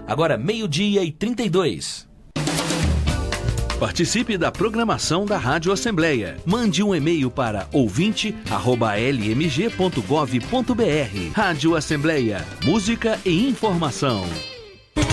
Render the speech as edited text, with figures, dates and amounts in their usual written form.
Agora 12:32. Participe da programação da Rádio Assembleia. Mande um e-mail para ouvinte@lmg.gov.br. Rádio Assembleia, música e informação.